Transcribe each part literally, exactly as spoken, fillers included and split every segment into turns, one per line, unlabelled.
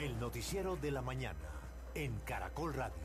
El noticiero de la mañana en Caracol Radio.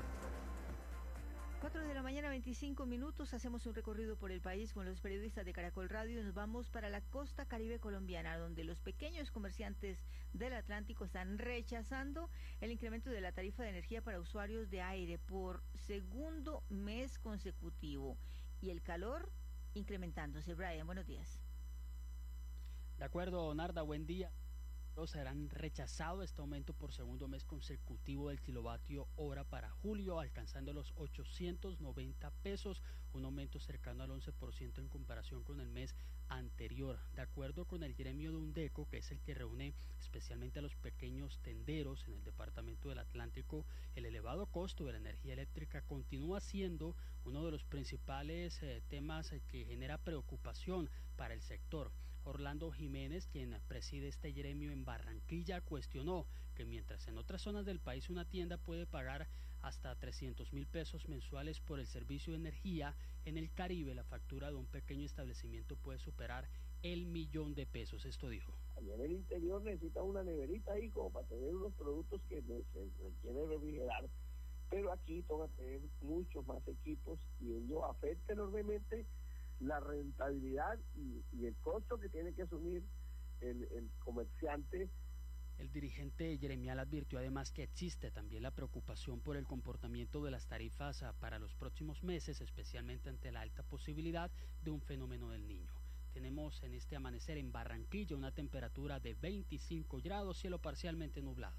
cuatro de la mañana, veinticinco minutos, hacemos un recorrido por el país con los periodistas de Caracol Radio y nos vamos para la costa caribe colombiana, donde los pequeños comerciantes del Atlántico están rechazando el incremento de la tarifa de energía para usuarios de aire por segundo mes consecutivo y el calor incrementándose. Brian, buenos días.
De acuerdo, Narda, buen día. Serán rechazado este aumento por segundo mes consecutivo del kilovatio hora para julio, alcanzando los ochocientos noventa pesos, un aumento cercano al once por ciento en comparación con el mes anterior. De acuerdo con el gremio de UNDECO, que es el que reúne especialmente a los pequeños tenderos en el departamento del Atlántico, el elevado costo de la energía eléctrica continúa siendo uno de los principales eh, temas eh, que genera preocupación para el sector. Orlando Jiménez, quien preside este gremio en Barranquilla, cuestionó que mientras en otras zonas del país una tienda puede pagar hasta trescientos mil pesos mensuales por el servicio de energía, en el Caribe la factura de un pequeño establecimiento puede superar el millón de pesos. Esto dijo.
Allá en el interior necesita una neverita ahí como para tener unos productos que se requiere refrigerar, pero aquí toca tener muchos más equipos y ello afecta enormemente la rentabilidad y, y el costo que tiene que asumir el, el comerciante.
El dirigente gremial advirtió además que existe también la preocupación por el comportamiento de las tarifas para los próximos meses, especialmente ante la alta posibilidad de un fenómeno del Niño. Tenemos en este amanecer en Barranquilla una temperatura de veinticinco grados, cielo parcialmente nublado.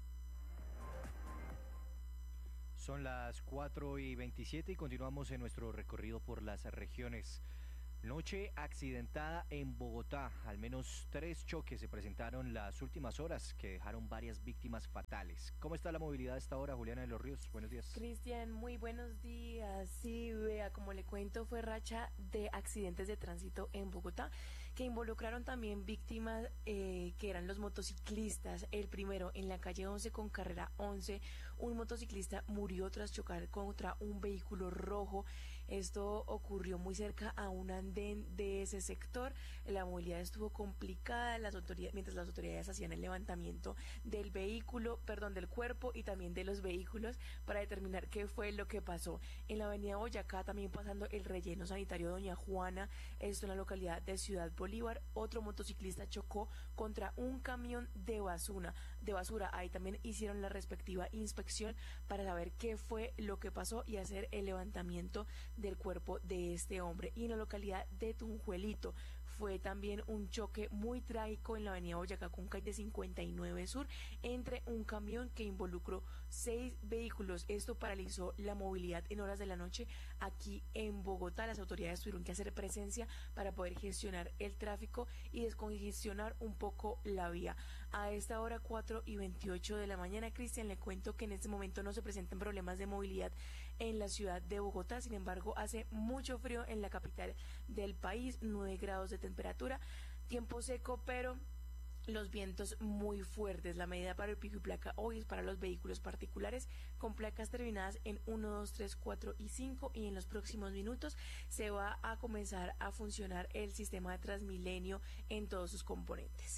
Son las cuatro y veintisiete y continuamos en nuestro recorrido por las regiones. Noche accidentada en Bogotá. Al menos tres choques se presentaron las últimas horas que dejaron varias víctimas fatales. ¿Cómo está la movilidad a esta hora, Juliana de los Ríos? Buenos días.
Cristian, muy buenos días. Sí, vea, como le cuento, fue racha de accidentes de tránsito en Bogotá que involucraron también víctimas eh, que eran los motociclistas. El primero, en la calle once con carrera once, un motociclista murió tras chocar contra un vehículo rojo. Esto ocurrió muy cerca a un andén de ese sector. La movilidad estuvo complicada las autoridades, mientras las autoridades hacían el levantamiento del vehículo, perdón, del cuerpo y también de los vehículos para determinar qué fue lo que pasó. En la avenida Boyacá, también pasando el relleno sanitario Doña Juana, esto en la localidad de Ciudad Bolívar, otro motociclista chocó contra un camión de basura, de basura. Ahí también hicieron la respectiva inspección para saber qué fue lo que pasó y hacer el levantamiento del cuerpo de este hombre. Y en la localidad de Tunjuelito fue también un choque muy trágico en la avenida Boyacá con calle cincuenta y nueve Sur entre un camión que involucró seis vehículos. Esto paralizó la movilidad en horas de la noche aquí en Bogotá. Las autoridades tuvieron que hacer presencia para poder gestionar el tráfico y descongestionar un poco la vía. A esta hora, cuatro y veintiocho de la mañana, Cristian, le cuento que en este momento no se presentan problemas de movilidad en la ciudad de Bogotá. Sin embargo, hace mucho frío en la capital del país, nueve grados de temperatura, tiempo seco, pero los vientos muy fuertes. La medida para el pico y placa hoy es para los vehículos particulares con placas terminadas en uno, dos, tres, cuatro y cinco, y en los próximos minutos se va a comenzar a funcionar el sistema de Transmilenio en todos sus componentes.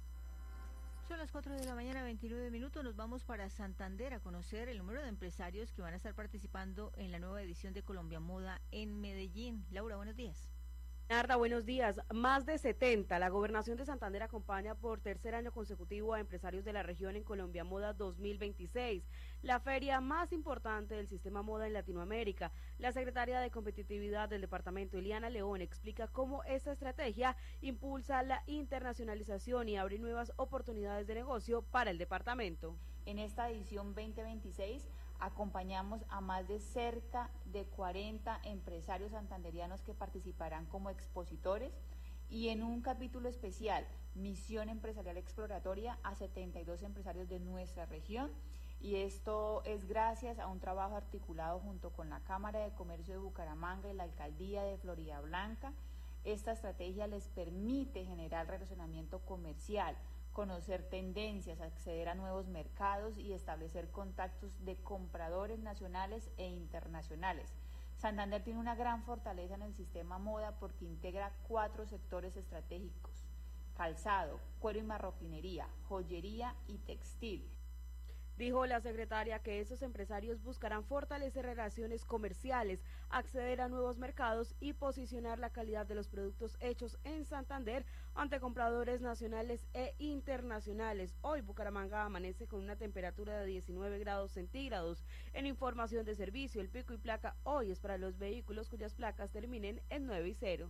Son las cuatro de la mañana, veintinueve minutos. Nos vamos para Santander a conocer el número de empresarios que van a estar participando en la nueva edición de Colombia Moda en Medellín. Laura, buenos días.
Narda, buenos días. Más de setenta. La Gobernación de Santander acompaña por tercer año consecutivo a empresarios de la región en Colombia Moda dos mil veintiséis, la feria más importante del sistema moda en Latinoamérica. La secretaria de Competitividad del departamento, Eliana León, explica cómo esta estrategia impulsa la internacionalización y abre nuevas oportunidades de negocio para el departamento.
En esta edición veinte veintiséis acompañamos a más de cerca de cuarenta empresarios santanderianos que participarán como expositores, y en un capítulo especial, Misión Empresarial Exploratoria, a setenta y dos empresarios de nuestra región, y esto es gracias a un trabajo articulado junto con la Cámara de Comercio de Bucaramanga y la Alcaldía de Florida Blanca. Esta estrategia les permite generar relacionamiento comercial, conocer tendencias, acceder a nuevos mercados y establecer contactos de compradores nacionales e internacionales. Santander tiene una gran fortaleza en el sistema moda porque integra cuatro sectores estratégicos: calzado, cuero y marroquinería, joyería y textil.
Dijo la secretaria que estos empresarios buscarán fortalecer relaciones comerciales, acceder a nuevos mercados y posicionar la calidad de los productos hechos en Santander ante compradores nacionales e internacionales. Hoy Bucaramanga amanece con una temperatura de diecinueve grados centígrados. En información de servicio, el pico y placa hoy es para los vehículos cuyas placas terminen en nueve y cero.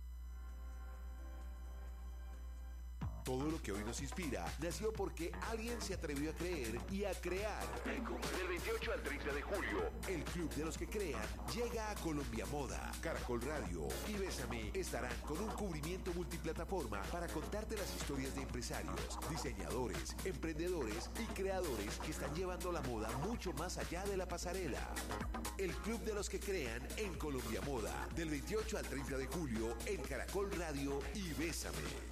Todo lo que hoy nos inspira nació porque alguien se atrevió a creer y a crear. Del veintiocho al treinta de julio, el Club de los que Crean llega a Colombia Moda. Caracol Radio y Bésame estarán con un cubrimiento multiplataforma para contarte las historias de empresarios, diseñadores, emprendedores y creadores que están llevando la moda mucho más allá de la pasarela. El Club de los que Crean en Colombia Moda, del veintiocho al treinta de julio en Caracol Radio y Bésame.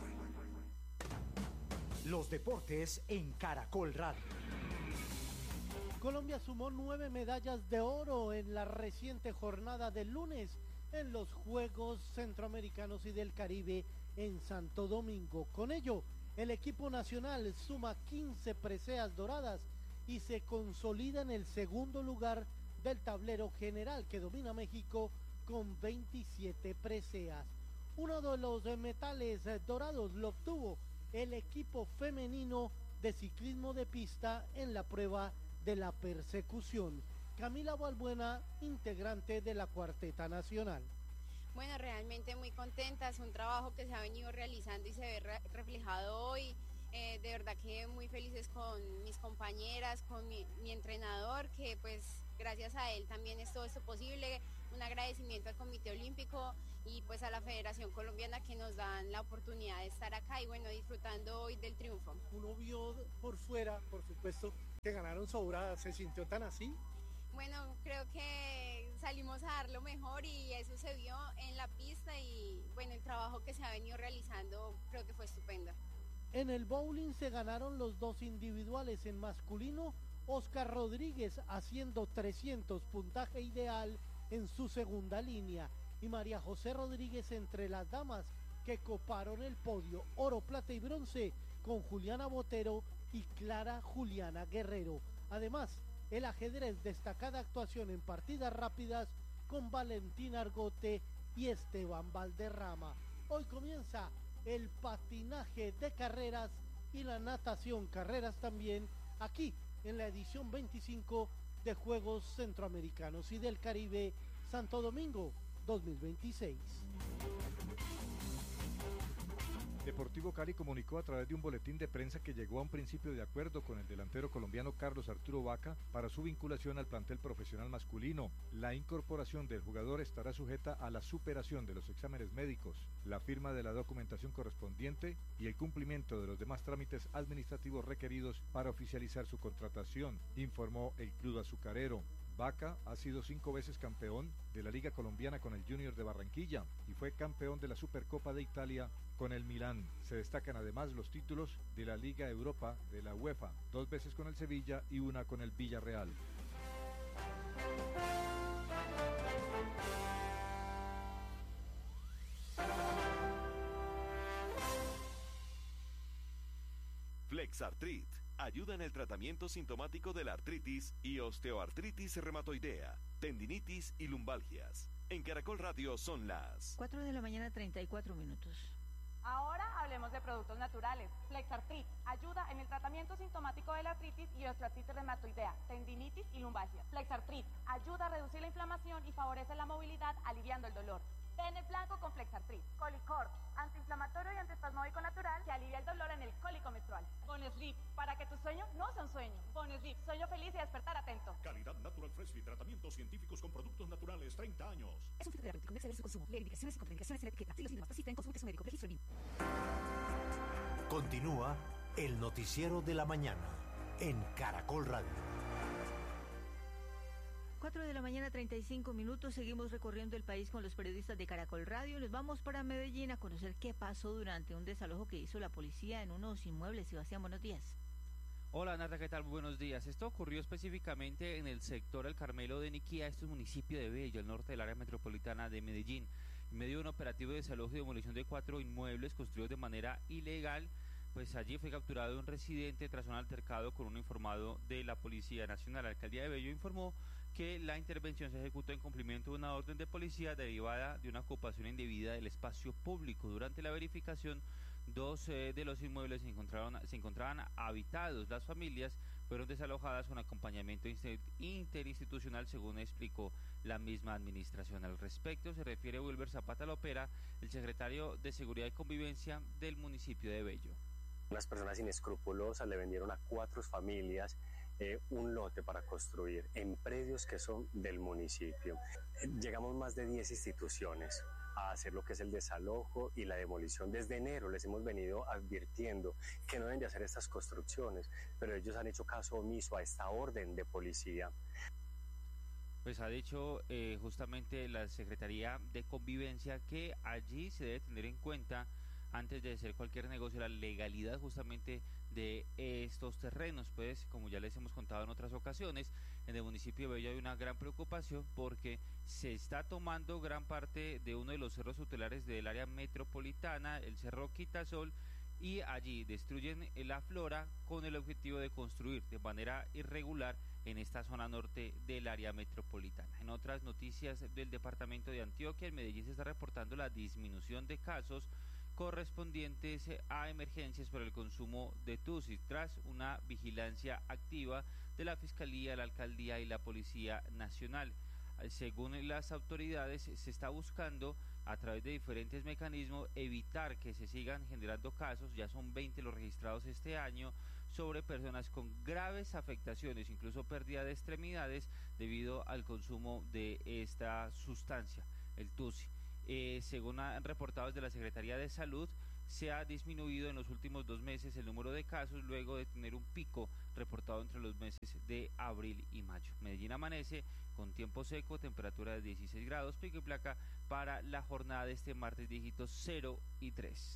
Los deportes en Caracol Radio.
Colombia sumó nueve medallas de oro en la reciente jornada del lunes en los Juegos Centroamericanos y del Caribe en Santo Domingo. Con ello, el equipo nacional suma quince preseas doradas y se consolida en el segundo lugar del tablero general que domina México con veintisiete preseas. Uno de los metales dorados lo obtuvo el equipo femenino de ciclismo de pista en la prueba de la persecución. Camila Balbuena, integrante de la Cuarteta Nacional.
Bueno, realmente muy contenta, es un trabajo que se ha venido realizando y se ve re reflejado hoy. Eh, de verdad que muy felices con mis compañeras, con mi, mi entrenador, que pues gracias a él también es todo esto posible. Un agradecimiento al Comité Olímpico y pues a la Federación Colombiana que nos dan la oportunidad de estar acá y bueno, disfrutando hoy del triunfo.
Uno vio por fuera, por supuesto, que ganaron sobradas, ¿se sintió tan así?
Bueno, creo que salimos a dar lo mejor y eso se vio en la pista y bueno, el trabajo que se ha venido realizando creo que fue estupendo.
En el bowling se ganaron los dos individuales. En masculino, Oscar Rodríguez haciendo trescientos, puntaje ideal en su segunda línea, y María José Rodríguez entre las damas que coparon el podio, oro, plata y bronce con Juliana Botero y Clara Juliana Guerrero. Además, el ajedrez, destacada actuación en partidas rápidas con Valentina Argote y Esteban Valderrama. Hoy comienza el patinaje de carreras y la natación carreras también aquí en la edición veinticinco de Juegos Centroamericanos y del Caribe Santo Domingo dos mil veintiséis.
Deportivo Cali comunicó a través de un boletín de prensa que llegó a un principio de acuerdo con el delantero colombiano Carlos Arturo Vaca para su vinculación al plantel profesional masculino. La incorporación del jugador estará sujeta a la superación de los exámenes médicos, la firma de la documentación correspondiente y el cumplimiento de los demás trámites administrativos requeridos para oficializar su contratación, informó el club azucarero. Vaca ha sido cinco veces campeón de la Liga Colombiana con el Junior de Barranquilla y fue campeón de la Supercopa de Italia con el Milán. Se destacan además los títulos de la Liga Europa de la UEFA, dos veces con el Sevilla y una con el Villarreal.
Flexartrit ayuda en el tratamiento sintomático de la artritis y osteoartritis reumatoidea, tendinitis y lumbalgias. En Caracol Radio son las
cuatro de la mañana, treinta y cuatro minutos.
Ahora hablemos de productos naturales. Flexartrit ayuda en el tratamiento sintomático de la artritis y osteoartritis reumatoidea, tendinitis y lumbalgias. Flexartrit ayuda a reducir la inflamación y favorece la movilidad, aliviando el dolor. Ten el blanco con Flexartrit. Colicort, antiinflamatorio y antiespasmódico natural que alivia el dolor en el cólico menstrual. Bonesleep, para que tu sueño no sea un sueño. Bonesleep, sueño feliz y despertar atento.
Calidad Natural Freshly, tratamientos científicos con productos naturales, treinta años.
Es un filtro de con su consumo. Leer indicaciones y contraindicaciones en la etiqueta. Si los síntomas persisten, consulte a su médico. Registro en
Continúa el noticiero de la mañana en Caracol Radio.
cuatro de la mañana, treinta y cinco minutos. Seguimos recorriendo el país con los periodistas de Caracol Radio. Nos vamos para Medellín a conocer qué pasó durante un desalojo que hizo la policía en unos inmuebles. Sebastián, buenos días.
Hola Nata, ¿qué tal? Buenos días. Esto ocurrió específicamente en el sector El Carmelo de Niquía, esto es municipio de Bello, al norte del área metropolitana de Medellín. En medio de un operativo de desalojo y demolición de cuatro inmuebles construidos de manera ilegal, pues allí fue capturado un residente tras un altercado con un informado de la Policía Nacional. La Alcaldía de Bello informó que la intervención se ejecutó en cumplimiento de una orden de policía derivada de una ocupación indebida del espacio público. Durante la verificación, dos eh, de los inmuebles se encontraron, se encontraban habitados. Las familias fueron desalojadas con acompañamiento interinstitucional, según explicó la misma administración. Al respecto se refiere Wilber Zapata Lopera, el secretario de Seguridad y Convivencia del municipio de Bello.
Unas personas inescrupulosas le vendieron a cuatro familias eh, un lote para construir en predios que son del municipio. Eh, llegamos más de diez instituciones a hacer lo que es el desalojo y la demolición. Desde enero les hemos venido advirtiendo que no deben de hacer estas construcciones, pero ellos han hecho caso omiso a esta orden de policía.
Pues ha dicho eh, justamente la Secretaría de Convivencia que allí se debe tener en cuenta, antes de hacer cualquier negocio, la legalidad justamente de estos terrenos. Pues como ya les hemos contado en otras ocasiones, en el municipio de Bello hay una gran preocupación porque se está tomando gran parte de uno de los cerros tutelares del área metropolitana, el Cerro Quitasol, y allí destruyen la flora con el objetivo de construir de manera irregular en esta zona norte del área metropolitana. En otras noticias del departamento de Antioquia, en Medellín se está reportando la disminución de casos correspondientes a emergencias por el consumo de tusi, tras una vigilancia activa de la Fiscalía, la Alcaldía y la Policía Nacional. Según las autoridades, se está buscando a través de diferentes mecanismos evitar que se sigan generando casos, ya son veinte los registrados este año, sobre personas con graves afectaciones, incluso pérdida de extremidades debido al consumo de esta sustancia, el tusi. Eh, según han reportado desde la Secretaría de Salud, se ha disminuido en los últimos dos meses el número de casos luego de tener un pico reportado entre los meses de abril y mayo. Medellín amanece con tiempo seco, temperatura de dieciséis grados, pico y placa para la jornada de este martes, dígitos cero y tres.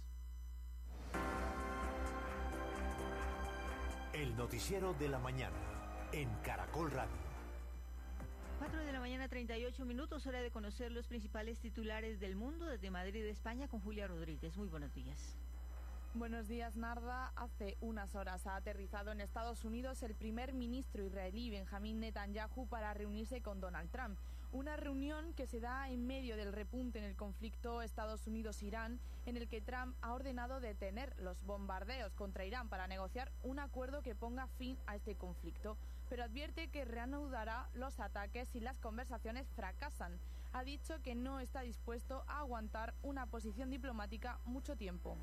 El noticiero de la mañana en Caracol Radio.
cuatro de la mañana, treinta y ocho minutos, hora de conocer los principales titulares del mundo desde Madrid, España, con Julia Rodríguez. Muy buenos días.
Buenos días, Narda. Hace unas horas ha aterrizado en Estados Unidos el primer ministro israelí, Benjamín Netanyahu, para reunirse con Donald Trump. Una reunión que se da en medio del repunte en el conflicto Estados Unidos-Irán, en el que Trump ha ordenado detener los bombardeos contra Irán para negociar un acuerdo que ponga fin a este conflicto, pero advierte que reanudará los ataques si las conversaciones fracasan. Ha dicho que no está dispuesto a aguantar una posición diplomática mucho tiempo.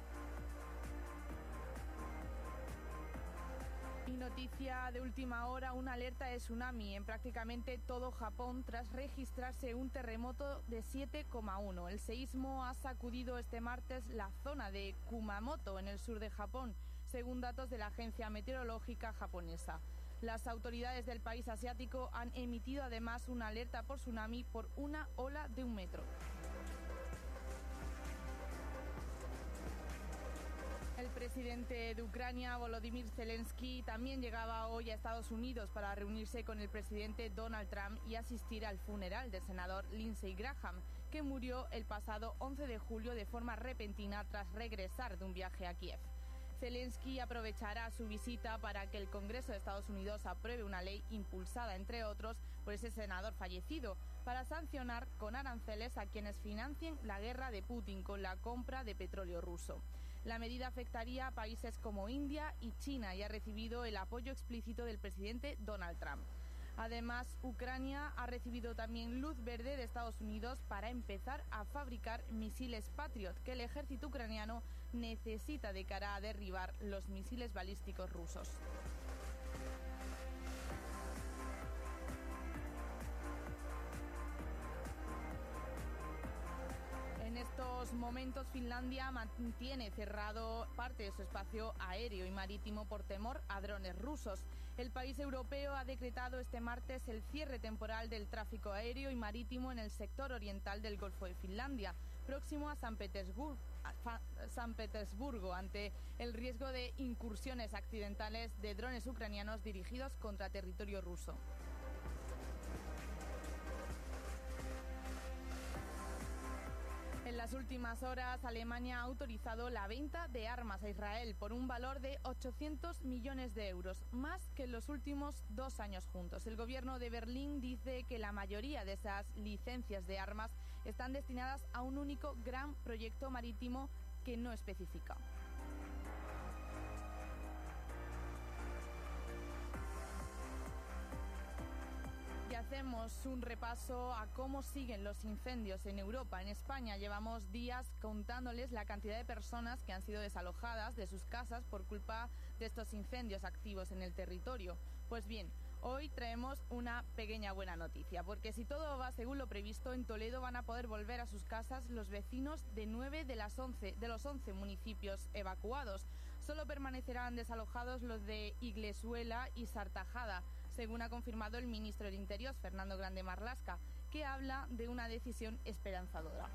Y noticia de última hora, una alerta de tsunami en prácticamente todo Japón tras registrarse un terremoto de siete coma uno. El seísmo ha sacudido este martes la zona de Kumamoto, en el sur de Japón, según datos de la agencia meteorológica japonesa. Las autoridades del país asiático han emitido además una alerta por tsunami por una ola de un metro. El presidente de Ucrania, Volodymyr Zelensky, también llegaba hoy a Estados Unidos para reunirse con el presidente Donald Trump y asistir al funeral del senador Lindsey Graham, que murió el pasado once de julio de forma repentina tras regresar de un viaje a Kiev. Zelensky aprovechará su visita para que el Congreso de Estados Unidos apruebe una ley impulsada, entre otros, por ese senador fallecido, para sancionar con aranceles a quienes financien la guerra de Putin con la compra de petróleo ruso. La medida afectaría a países como India y China y ha recibido el apoyo explícito del presidente Donald Trump. Además, Ucrania ha recibido también luz verde de Estados Unidos para empezar a fabricar misiles Patriot que el ejército ucraniano necesita de cara a derribar los misiles balísticos rusos. En estos momentos, Finlandia mantiene cerrado parte de su espacio aéreo y marítimo por temor a drones rusos. El país europeo ha decretado este martes el cierre temporal del tráfico aéreo y marítimo en el sector oriental del Golfo de Finlandia, próximo a San Petersburgo, a San Petersburgo, ante el riesgo de incursiones accidentales de drones ucranianos dirigidos contra territorio ruso. En las últimas horas, Alemania ha autorizado la venta de armas a Israel por un valor de ochocientos millones de euros, más que en los últimos dos años juntos. El gobierno de Berlín dice que la mayoría de esas licencias de armas están destinadas a un único gran proyecto marítimo que no especifica. Y hacemos un repaso a cómo siguen los incendios en Europa. En España llevamos días contándoles la cantidad de personas que han sido desalojadas de sus casas por culpa de estos incendios activos en el territorio. Pues bien, hoy traemos una pequeña buena noticia, porque si todo va según lo previsto, en Toledo van a poder volver a sus casas los vecinos de nueve de las once de los once municipios evacuados. Solo permanecerán desalojados los de Iglesuela y Sartajada, según ha confirmado el ministro del Interior, Fernando Grande Marlaska, que habla de una decisión esperanzadora.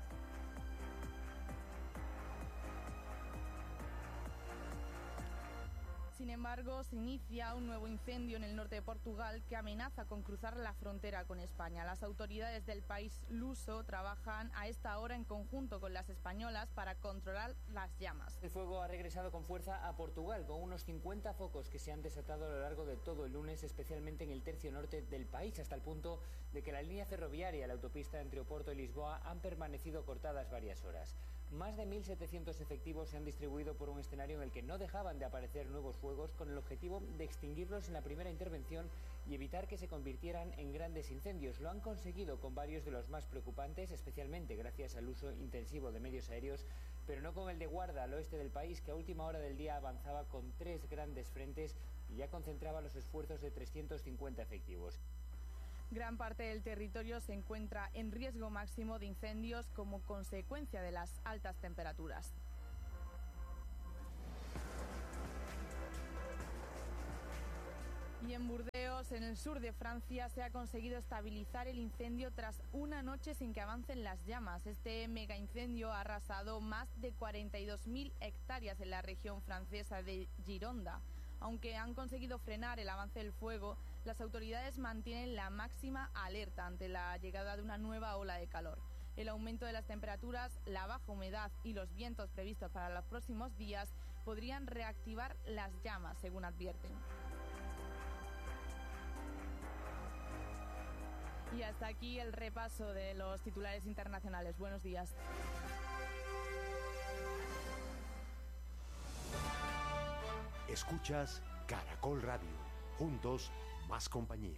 Sin embargo, se inicia un nuevo incendio en el norte de Portugal que amenaza con cruzar la frontera con España. Las autoridades del país luso trabajan a esta hora en conjunto con las españolas para controlar las llamas.
El fuego ha regresado con fuerza a Portugal, con unos cincuenta focos que se han desatado a lo largo de todo el lunes, especialmente en el tercio norte del país, hasta el punto de que la línea ferroviaria y la autopista entre Oporto y Lisboa han permanecido cortadas varias horas. Más de mil setecientos efectivos se han distribuido por un escenario en el que no dejaban de aparecer nuevos fuegos, con el objetivo de extinguirlos en la primera intervención y evitar que se convirtieran en grandes incendios. Lo han conseguido con varios de los más preocupantes, especialmente gracias al uso intensivo de medios aéreos, pero no con el de Guarda, al oeste del país, que a última hora del día avanzaba con tres grandes frentes y ya concentraba los esfuerzos de trescientos cincuenta efectivos.
Gran parte del territorio se encuentra en riesgo máximo de incendios como consecuencia de las altas temperaturas. Y en Burdeos, en el sur de Francia, se ha conseguido estabilizar el incendio tras una noche sin que avancen las llamas. Este mega incendio ha arrasado más de cuarenta y dos mil hectáreas en la región francesa de Gironda. Aunque han conseguido frenar el avance del fuego, las autoridades mantienen la máxima alerta ante la llegada de una nueva ola de calor. El aumento de las temperaturas, la baja humedad y los vientos previstos para los próximos días podrían reactivar las llamas, según advierten. Y hasta aquí el repaso de los titulares internacionales. Buenos días.
Escuchas Caracol Radio. Juntos, más compañía.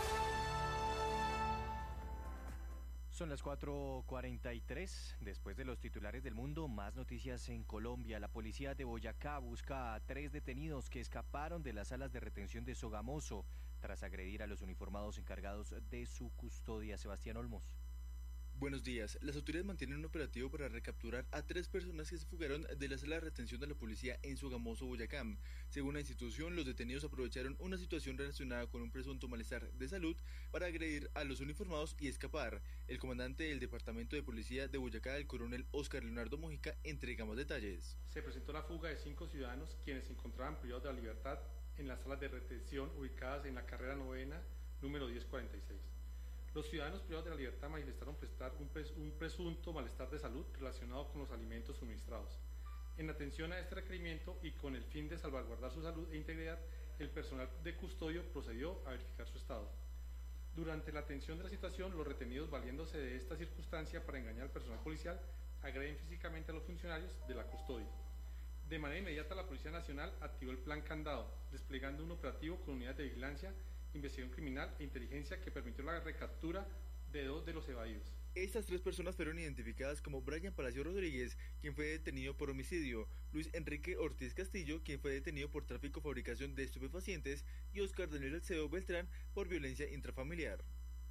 Son las cuatro cuarenta y tres. Después de los titulares del mundo, más noticias en Colombia. La policía de Boyacá busca a tres detenidos que escaparon de las salas de retención de Sogamoso tras agredir a los uniformados encargados de su custodia. Sebastián Olmos.
Buenos días. Las autoridades mantienen un operativo para recapturar a tres personas que se fugaron de la sala de retención de la policía en Sogamoso, Boyacá. Según la institución, los detenidos aprovecharon una situación relacionada con un presunto malestar de salud para agredir a los uniformados y escapar. El comandante del Departamento de Policía de Boyacá, el coronel Óscar Leonardo Mojica, entrega más detalles.
Se presentó la fuga de cinco ciudadanos quienes se encontraban privados de la libertad en las salas de retención ubicadas en la carrera novena, número diez cuarenta y seis. Los ciudadanos privados de la libertad manifestaron prestar un, pres un presunto malestar de salud relacionado con los alimentos suministrados. En atención a este requerimiento y con el fin de salvaguardar su salud e integridad, el personal de custodio procedió a verificar su estado. Durante la atención de la situación, los retenidos, valiéndose de esta circunstancia para engañar al personal policial, agreden físicamente a los funcionarios de la custodia. De manera inmediata, la Policía Nacional activó el Plan Candado, desplegando un operativo con unidades de vigilancia, investigación criminal e inteligencia que permitió la recaptura de dos de los evadidos.
Estas tres personas fueron identificadas como Brian Palacio Rodríguez, quien fue detenido por homicidio, Luis Enrique Ortiz Castillo, quien fue detenido por tráfico y fabricación de estupefacientes, y Oscar Daniel Alcedo Beltrán por violencia intrafamiliar.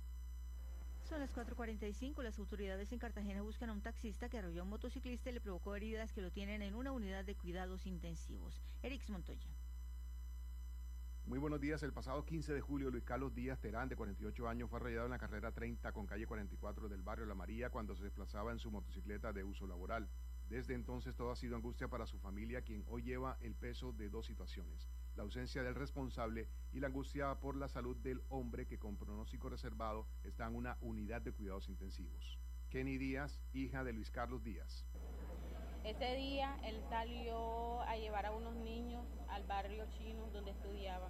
Son las cuatro cuarenta y cinco. Las autoridades en Cartagena buscan a un taxista que arrolló a un motociclista y le provocó heridas que lo tienen en una unidad de cuidados intensivos. Erix Montoya.
Muy buenos días. El pasado quince de julio, Luis Carlos Díaz Terán, de cuarenta y ocho años, fue arrollado en la carrera treinta con calle cuarenta y cuatro del barrio La María cuando se desplazaba en su motocicleta de uso laboral. Desde entonces todo ha sido angustia para su familia, quien hoy lleva el peso de dos situaciones: la ausencia del responsable y la angustia por la salud del hombre que con pronóstico reservado está en una unidad de cuidados intensivos. Kenny Díaz, hija de Luis Carlos Díaz.
Ese día él salió a llevar a unos niños al barrio chino donde estudiaban.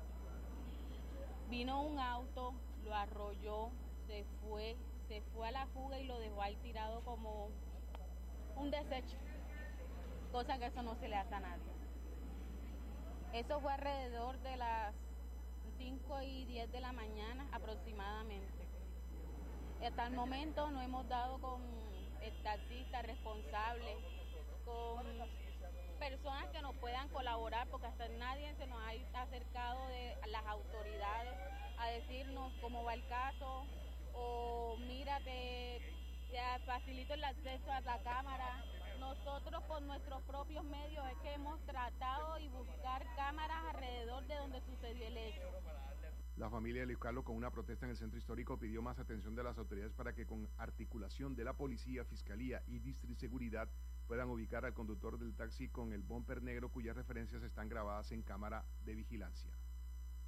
Vino un auto, lo arrolló, se fue, se fue a la fuga y lo dejó ahí tirado como un desecho, cosa que eso no se le hace a nadie. Eso fue alrededor de las cinco y diez de la mañana aproximadamente. Hasta el momento no hemos dado con el taxista responsable, con personas que nos puedan colaborar, porque hasta nadie se nos ha acercado de las autoridades a decirnos cómo va el caso, o mira, te, te facilito el acceso a la cámara. Nosotros con nuestros propios medios es que hemos tratado y buscar cámaras alrededor de donde sucedió el hecho.
La familia de Luis Carlos, con una protesta en el centro histórico, pidió más atención de las autoridades para que con articulación de la policía, fiscalía y distriseguridad puedan ubicar al conductor del taxi con el bumper negro cuyas referencias están grabadas en cámara de vigilancia.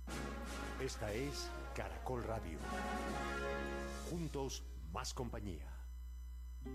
Esta es Caracol Radio. Juntos, más compañía.